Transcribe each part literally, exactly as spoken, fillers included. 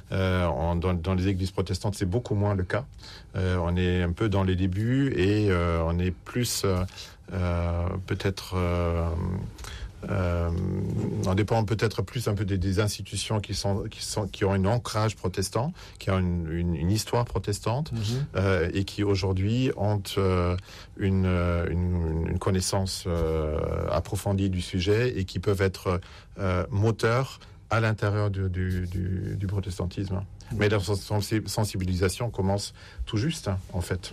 Euh, en, dans, dans les églises protestantes, c'est beaucoup moins le cas. Euh, on est un peu dans les débuts et euh, on est plus euh, euh, peut-être... Euh, Euh, on dépend peut-être plus un peu des, des institutions qui sont qui sont qui ont un ancrage protestant, qui ont une, une, une histoire protestante, mm-hmm. euh, et qui aujourd'hui ont euh, une, une une connaissance euh, approfondie du sujet et qui peuvent être euh, moteurs à l'intérieur du du, du, du protestantisme. Mm-hmm. Mais leur sensibilisation commence tout juste, hein, en fait.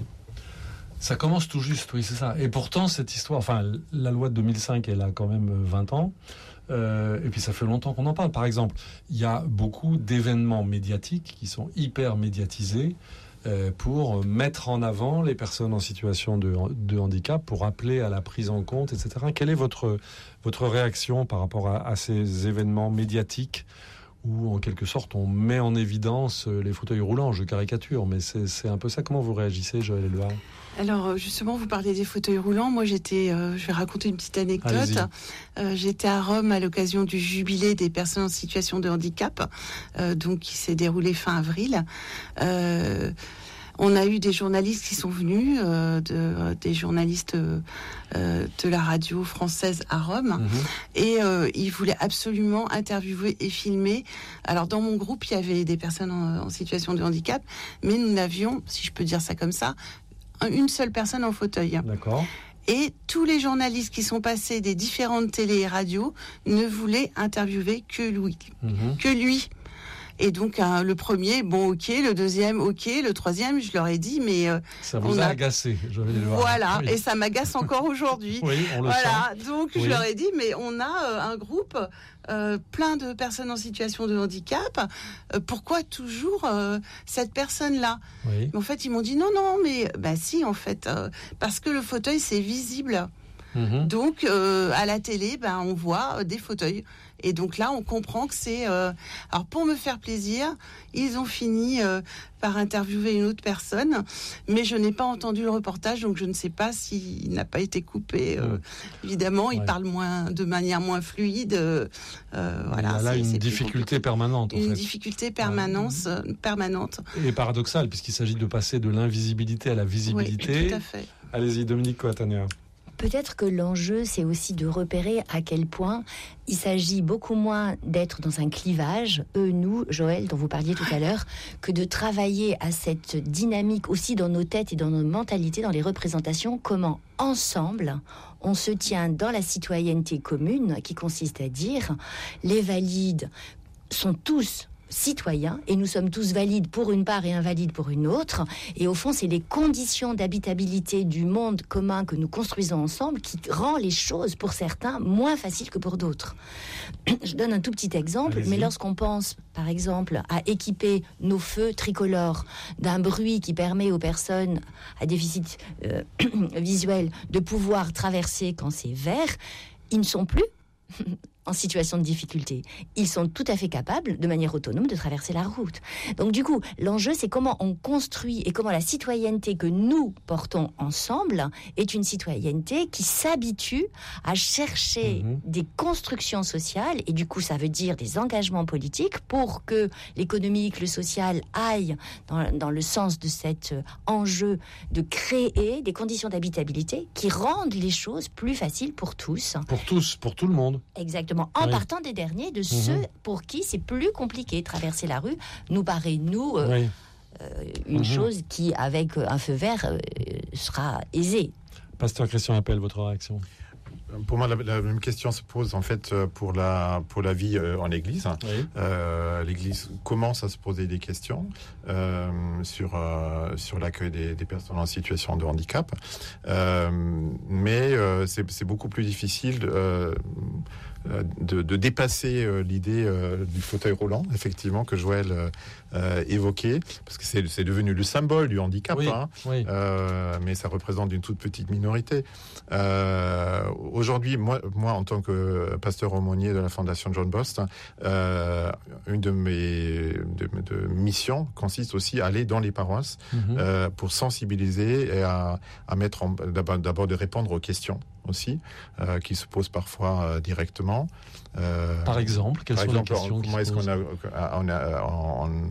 Ça commence tout juste, oui, c'est ça. Et pourtant, cette histoire, enfin, la loi de deux mille cinq, elle a quand même vingt ans. Euh, et puis, ça fait longtemps qu'on en parle. Par exemple, il y a beaucoup d'événements médiatiques qui sont hyper médiatisés euh, pour mettre en avant les personnes en situation de, de handicap, pour appeler à la prise en compte, et cetera. Quelle est votre, votre réaction par rapport à, à ces événements médiatiques où, en quelque sorte, on met en évidence les fauteuils roulants? Je caricature, mais c'est, c'est un peu ça. Comment vous réagissez, Joëlle Élevard? Alors, justement, vous parlez des fauteuils roulants. Moi, j'étais, euh, je vais raconter une petite anecdote. Euh, j'étais à Rome à l'occasion du jubilé des personnes en situation de handicap, euh, donc qui s'est déroulé fin avril. Euh, On a eu des journalistes qui sont venus, euh, de, des journalistes euh, de la radio française à Rome, mmh. et euh, ils voulaient absolument interviewer et filmer. Alors dans mon groupe, il y avait des personnes en, en situation de handicap, mais nous n'avions, si je peux dire ça comme ça, une seule personne en fauteuil. D'accord. Et tous les journalistes qui sont passés des différentes télé et radios ne voulaient interviewer que lui, mmh. que lui. Et donc hein, le premier, bon ok, le deuxième, ok, le troisième, je leur ai dit, mais euh, ça vous a, a agacé, je vais le voir. Voilà, oui. Et ça m'agace encore aujourd'hui. Oui, on le voilà, sent. Donc oui. Je leur ai dit, mais on a euh, un groupe, euh, plein de personnes en situation de handicap. Euh, pourquoi toujours euh, cette personne-là? Oui. Mais en fait, ils m'ont dit non, non, mais bah si, en fait, euh, parce que le fauteuil c'est visible. Mmh. Donc euh, à la télé, ben on voit euh, des fauteuils, et donc là on comprend que c'est. Euh... Alors pour me faire plaisir, ils ont fini euh, par interviewer une autre personne, mais je n'ai pas entendu le reportage, donc je ne sais pas s'il n'a pas été coupé. Euh, mmh. Évidemment, ouais. Il parle moins, de manière moins fluide. Euh, voilà. Il y a là une difficulté permanente. En une fait. difficulté permanence, euh, permanente. Et paradoxale, puisqu'il s'agit de passer de l'invisibilité à la visibilité. Oui, tout à fait. Allez-y, Dominique Coatania. Peut-être que l'enjeu, c'est aussi de repérer à quel point il s'agit beaucoup moins d'être dans un clivage, eux, nous, Joël, dont vous parliez tout à l'heure, que de travailler à cette dynamique aussi dans nos têtes et dans nos mentalités, dans les représentations, comment ensemble on se tient dans la citoyenneté commune, qui consiste à dire les valides sont tous citoyens et nous sommes tous valides pour une part et invalides pour une autre, et au fond c'est les conditions d'habitabilité du monde commun que nous construisons ensemble qui rend les choses pour certains moins faciles que pour d'autres. Je donne un tout petit exemple. Allez-y. Mais lorsqu'on pense par exemple à équiper nos feux tricolores d'un bruit qui permet aux personnes à déficit euh, visuel de pouvoir traverser quand c'est vert, ils ne sont plus en situation de difficulté. Ils sont tout à fait capables, de manière autonome, de traverser la route. Donc du coup, l'enjeu, c'est comment on construit et comment la citoyenneté que nous portons ensemble est une citoyenneté qui s'habitue à chercher mmh. des constructions sociales, et du coup, ça veut dire des engagements politiques pour que l'économique, le social aille dans, dans le sens de cet enjeu de créer des conditions d'habitabilité qui rendent les choses plus faciles pour tous. Pour tous, pour tout le monde. Exactement. En oui. partant des derniers, de mmh. ceux pour qui c'est plus compliqué. Traverser la rue nous paraît, nous, euh, oui. euh, une mmh. chose qui, avec un feu vert, euh, sera aisée. Pasteur Christian Appel, votre réaction? Pour moi, la, la même question se pose en fait pour la pour la vie euh, en Église. Oui. Euh, L'Église commence à se poser des questions euh, sur euh, sur l'accueil des, des personnes en situation de handicap, euh, mais euh, c'est, c'est beaucoup plus difficile euh, de, de dépasser euh, l'idée euh, du fauteuil roulant, effectivement, que Joël euh, évoquait, parce que c'est, c'est devenu le symbole du handicap, oui, hein, oui. Euh, mais ça représente une toute petite minorité. Euh, aujourd'hui, moi, moi, en tant que pasteur aumônier de la Fondation John Bost, euh, une de mes de, de missions consiste aussi à aller dans les paroisses mmh. euh, pour sensibiliser et à, à mettre en, d'abord, d'abord de répondre aux questions aussi, euh, qui se posent parfois euh, directement. Euh, par exemple, quelles par sont exemple, les questions comment est-ce qu'on a, on a en,